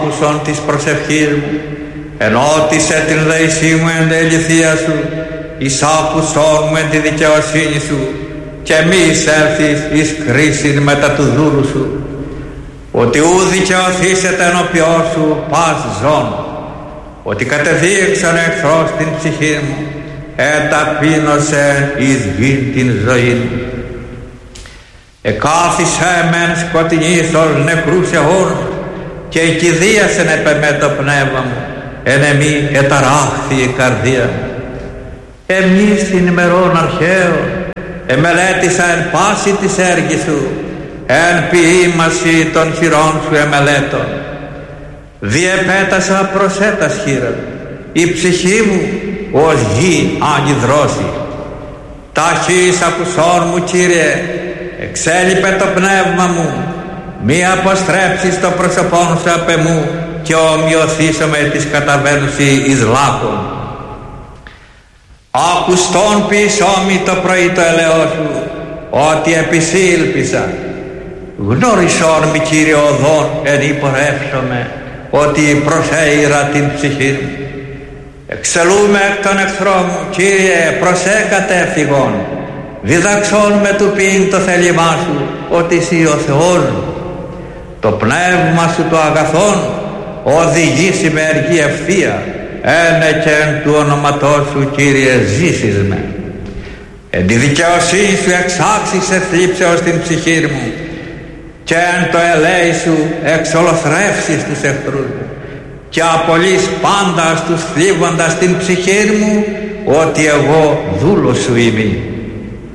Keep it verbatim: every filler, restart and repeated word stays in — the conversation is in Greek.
άκουσον της προσευχής μου, ενώτισε την δεησή μου εν τεληθεία σου, εις άκουσον μου εν τη δικαιοσύνη σου, και μη εισέλθεις εις κρίσιν μετά του δούλου σου, ότι ου δικαιωθήσεται ενώπιόν σου πας ζών, ότι κατεδίωξαν εχθρός την ψυχή μου, εταπείνωσε εις γην την ζωή μου. Εκάθισε μεν σκοτεινής ως νεκρούς αιώνους, και εκηδίασεν επεμέ το πνεύμα μου, εν εμή εταράχθη η καρδία μου. Εμείς την ημερών αρχαίων εμελέτησα εν πάση της έργης σου, εν ποιήμαση των χειρών σου εμελέτων. Διεπέτασα προσέτας χείραν, η ψυχή μου ως γη ανιδρώση. Ταχύς ακουσών μου, Κύριε, εξέλιπε το πνεύμα μου, μη αποστρέψεις το πρόσωπόν σου απ' εμού, και ομοιωθήσω με της καταβαίνουσι εις λάκων. Ακουστόν ποιησόμη το πρωί το ελαιό σου, ότι επισήλπισα. Γνώρισόν μη, Κύριε, οδόν εν υπορεύσομαι, ότι προσέειρα την ψυχή μου. Εξελούμε εκ των εχθρών μου, Κύριε, προσέ κατέφυγον. Διδαξών με του ποιήν το θέλημά σου, ότι εσύ ο Θεός μου. Το πνεύμα σου το αγαθόν οδηγήσει με εργή ευθεία, ένε και εν του ονοματός σου, Κύριε, ζήσεις με. Εν τη δικαιοσύνη σου εξάξισε θλίψεως την ψυχή μου, και εν το ελέη σου εξολοθρεύσεις τους εχθρούς μου, και απολύς πάντα στους θλίβοντας την ψυχή μου, ότι εγώ δούλος σου είμαι.